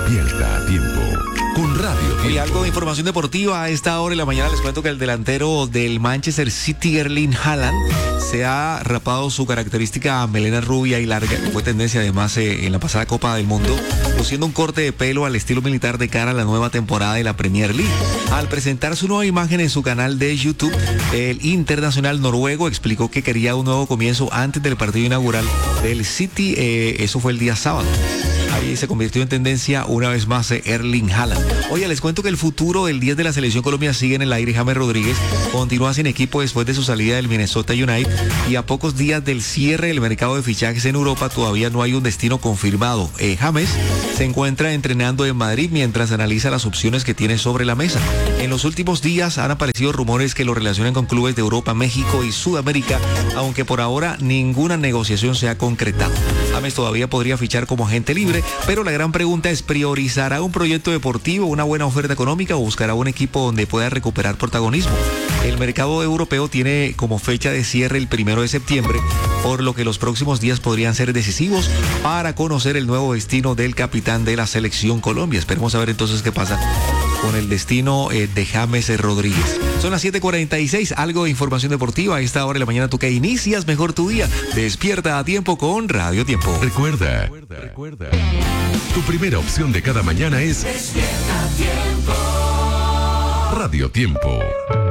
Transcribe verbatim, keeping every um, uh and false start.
Despierta a tiempo con Radio Tiempo. Y algo de información deportiva a esta hora de la mañana les cuento que el delantero del Manchester City, Erling Haaland, se ha rapado su característica melena rubia y larga, que fue tendencia además eh, en la pasada Copa del Mundo, luciendo un corte de pelo al estilo militar de cara a la nueva temporada de la Premier League. Al presentar su nueva imagen en su canal de YouTube, el internacional noruego explicó que quería un nuevo comienzo antes del partido inaugural del City, eh, eso fue el día sábado. Ahí se convirtió en tendencia una vez más eh, Erling Haaland. Oye, les cuento que el futuro del diez de la Selección Colombia sigue en el aire. James Rodríguez continúa sin equipo después de su salida del Minnesota United y a pocos días del cierre del mercado de fichajes en Europa todavía no hay un destino confirmado. Eh, James se encuentra entrenando en Madrid mientras analiza las opciones que tiene sobre la mesa. En los últimos días han aparecido rumores que lo relacionan con clubes de Europa, México y Sudamérica, aunque por ahora ninguna negociación se ha concretado. James todavía podría fichar como agente libre, pero la gran pregunta es: ¿priorizará un proyecto deportivo, una buena oferta económica o buscará un equipo donde pueda recuperar protagonismo? El mercado europeo tiene como fecha de cierre el primero de septiembre, por lo que los próximos días podrían ser decisivos para conocer el nuevo destino del capitán de la Selección Colombia. Esperemos a ver entonces qué pasa con el destino eh, de James Rodríguez. Son las siete cuarenta y seis, algo de información deportiva a esta hora de la mañana. Tú que inicias mejor tu día, despierta a tiempo con Radio Tiempo. Recuerda, recuerda, recuerda. Tu primera opción de cada mañana es Despierta a Tiempo. Radio Tiempo.